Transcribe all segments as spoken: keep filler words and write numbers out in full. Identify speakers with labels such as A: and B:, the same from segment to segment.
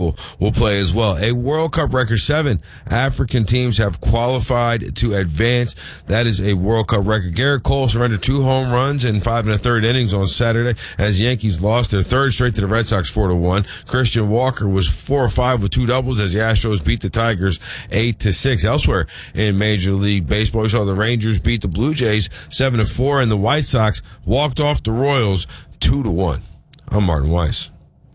A: will, will play as well. A World Cup record, seven African teams have qualified to advance. That is a World Cup record. Garrett Cole surrendered two home runs in five and a third innings on Saturday as the Yankees lost their third straight to the Red Sox four to one. Christian Walker was four or five with two doubles as the Astros beat the Tigers eight to six. Elsewhere in Major League Baseball, we saw the Rangers beat the Blue Jays seven to four, and the White Sox walked off the Royals two to one. I'm Martin Weiss.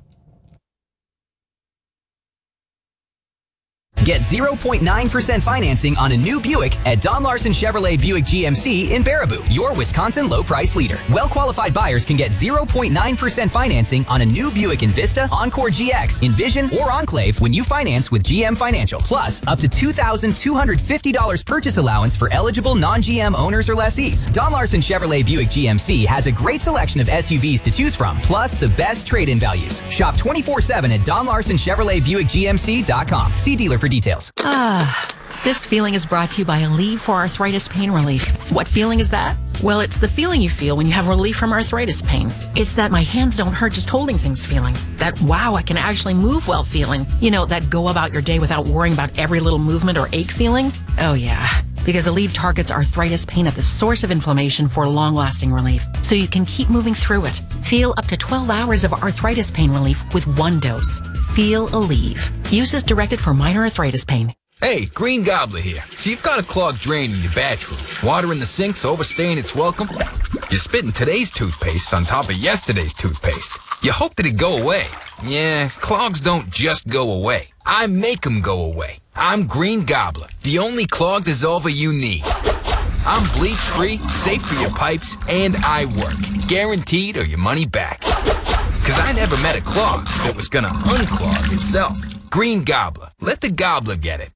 B: Get zero point nine percent financing on a new Buick at Don Larson Chevrolet Buick G M C in Baraboo, your Wisconsin low-price leader. Well-qualified buyers can get zero point nine percent financing on a new Buick Envista, Encore G X, Envision, or Enclave when you finance with G M Financial. Plus, up to two thousand two hundred fifty dollars purchase allowance for eligible non-G M owners or lessees. Don Larson Chevrolet Buick G M C has a great selection of S U Vs to choose from, plus the best trade-in values. Shop twenty-four seven at Don Larson Chevrolet Buick G M C dot com. See dealer for details.
C: Ah, this feeling is brought to you by Aleve for Arthritis Pain Relief. What feeling is that? Well, it's the feeling you feel when you have relief from arthritis pain. It's that my hands don't hurt just holding things feeling. That, wow, I can actually move well feeling. You know, that go about your day without worrying about every little movement or ache feeling. Oh, yeah. Because Aleve targets arthritis pain at the source of inflammation for long-lasting relief, so you can keep moving through it. Feel up to twelve hours of arthritis pain relief with one dose. Feel Aleve. Use as directed for minor arthritis pain.
D: Hey, Green Gobbler here. So you've got a clogged drain in your bathroom. Water in the sink's overstaying its welcome. You're spitting today's toothpaste on top of yesterday's toothpaste. You hope that it go away. Yeah, clogs don't just go away. I make them go away. I'm Green Gobbler, the only clog dissolver you need. I'm bleach-free, safe for your pipes, and I work. Guaranteed or your money back. Because I never met a clog that was gonna unclog itself. Green Gobbler. Let the gobbler get it.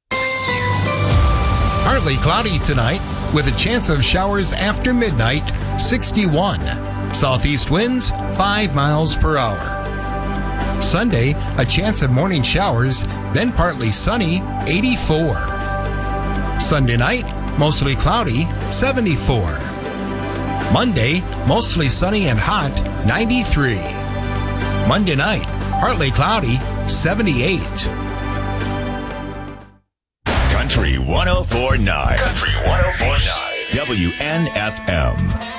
E: Partly cloudy tonight with a chance of showers after midnight, sixty-one. Southeast winds, five miles per hour. Sunday, a chance of morning showers, then partly sunny, eighty-four. Sunday night, mostly cloudy, seventy-four. Monday, mostly sunny and hot, ninety-three. Monday night, partly cloudy, seventy-eight.
F: Country one oh four point nine.
G: Country one oh four point nine.
F: W N F M.